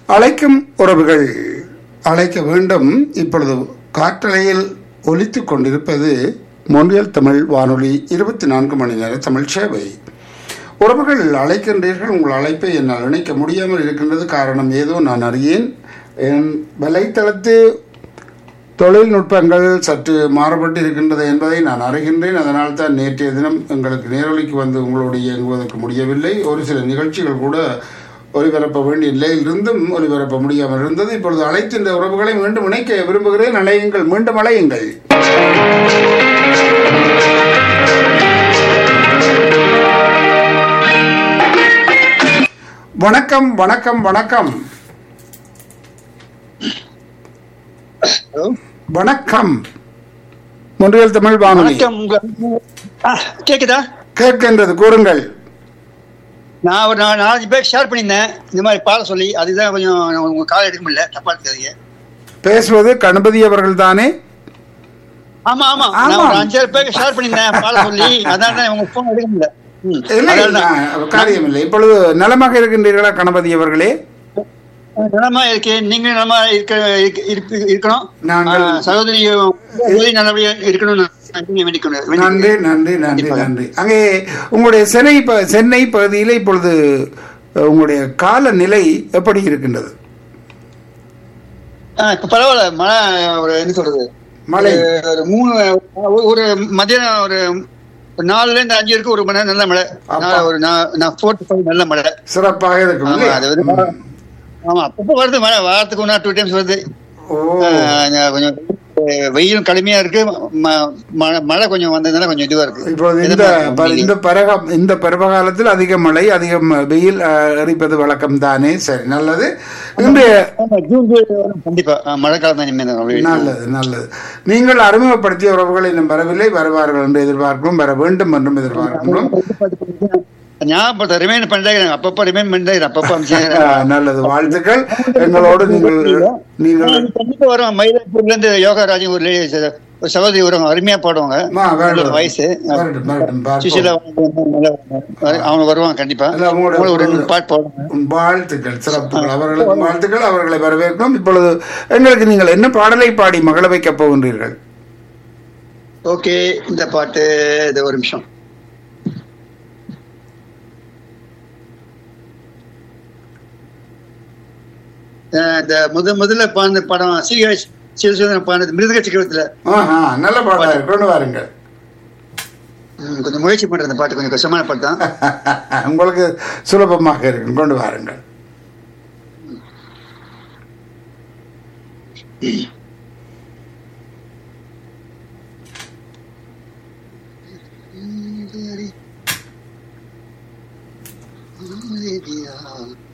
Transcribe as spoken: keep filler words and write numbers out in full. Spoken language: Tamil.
அழைக்கும் உறவுகள் அழைக்க வேண்டும். இப்பொழுது காற்றலையில் ஒலித்துக் கொண்டிருப்பது மொன்றியல் தமிழ் வானொலி இருபத்தி நான்கு மணி நேர தமிழ் சேவை. உறவுகள் அழைக்கின்றீர்கள். உங்கள் அழைப்பை என்னால் இணைக்க முடியாமல் இருக்கின்றது. காரணம் ஏதோ நான் அறியேன். என் வலைத்தளத்து தொழில்நுட்பங்கள் சற்று மாறுபட்டு இருக்கின்றது என்பதை நான் அறிகின்றேன். அதனால் தான் நேற்றைய தினம் எங்களுக்கு நேரொலிக்கு வந்து உங்களோடு இயங்குவதற்கு முடியவில்லை. ஒரு சில நிகழ்ச்சிகள் கூட ஒலிபரப்ப வேண்டிய நிலையில் இருந்தும் ஒலிபரப்ப முடியாமல் இருந்தது. இப்பொழுது அழைத்திருந்த உறவுகளை மீண்டும் இணைக்க விரும்புகிறேன். அழையுங்கள், மீண்டும் அழையுங்கள். வணக்கம் வணக்கம் வணக்கம் வணக்கம். மொன்றியல் தமிழ் வானொலி கேக்குதா? கேட்கின்றது, கூறுங்கள். நான் ஒரு நாலஞ்சு பேர் ஷேர் பண்ணியிருந்தேன் இந்த மாதிரி பாட சொல்லி. அதுதான் கொஞ்சம் உங்க கால் எடுக்க முடியல, தப்பா எடுத்துக்காதீங்க. பேசுவது கணபதி அவர்கள் தானே? ஆமா ஆமா, நான் ஒரு அஞ்சாறு பேருக்கு ஷேர் பண்ணியிருந்தேன் பாட சொல்லி. அதான் உங்க போன் எடுக்க முடியல. காரியம் இல்லை. இப்பொழுது நலமாக இருக்கின்றீர்களா கணபதி அவர்களே? நலமா இருக்கேன். நீங்க நலமா இருக்கணும். சகோதரி நல்லபடியா இருக்கணும். நன்றி நன்றி நன்றி நன்றி. அங்கே உங்களுடைய சென்னை சென்னை பகுதியில் இப்பொழுது உங்களுடைய கால நிலை எப்படி இருக்கின்றது? இப்ப பரவாயில்ல. மழை ஒரு என்ன சொல்றது, மழை ஒரு மூணு ஒரு மதியானம் ஒரு நாலுல இருந்து அஞ்சு இருக்கு ஒரு மணி நேரம் நல்ல மழை. ஒரு நல்ல மழை சிறப்பாக இருக்கும். ஆமா, அப்பப்போ வருது மழை. வாரத்துக்கு ஒன்னா டூ டைம்ஸ் வருது. கொஞ்சம் வெயிலும் கடுமையா இருக்கு, மழை கொஞ்சம் வந்ததுனால கொஞ்சம் இதுவா இருக்கு. இப்போது இந்த இந்த பருவ இந்த பருவகாலத்தில் அதிக மழை அதிகம் வெயில் எரிப்பது வழக்கம் தானே. சரி, நல்லது. இன்றைய கண்டிப்பா மழை காலம் தான். நல்லது நல்லது. நீங்கள் அறிமுகப்படுத்திய உறவுகள் இன்னும் வரவில்லை, வருவார்கள் என்று எதிர்பார்க்கிறோம், வர வேண்டும் என்றும் எதிர்பார்க்கிறோம். ஞாபகப்படுத்த ரிமைண்ட் பண்றேன், அப்பப்போ ரிமைண்ட் பண்றேன், அப்பப்போ. நல்லது, வாழ்த்துக்கள். எங்களோடு நீங்கள் நீங்கள் கண்டிப்பா வரும். மயிலாப்பூர்ல இருந்து யோகாராஜன் ஒரு சகோதரி வருவாங்க, அருமையா பாடுவாங்க. வயசு அவங்க வருவாங்க கண்டிப்பா. ஒரு ரெண்டு பாட்டு பாடுவாங்க. வாழ்த்துக்கள், சிறப்புகள். அவர்களுக்கு வாழ்த்துக்கள், அவர்களை வரவேற்கிறோம். இப்பொழுது எங்களுக்கு நீங்கள் என்ன பாடலை பாடி மகள வைக்க போகின்றீர்கள்? ஓகே, இந்த பாட்டு இது ஒரு நிமிஷம். இந்த முத முதல்ல பாடின படம் சீகேஷ் சிவசூதன பாடினது மிருதக சக்கரத்துல. நல்ல பாடம், கொண்டு வாருங்க. கொஞ்சம் முயற்சி பண்ற அந்த பாட்டு கொஞ்சம் கஷ்டமான பாட்டு தான். உங்களுக்கு சுலபமாக இருக்கு, கொண்டு வாருங்கள். Yeah.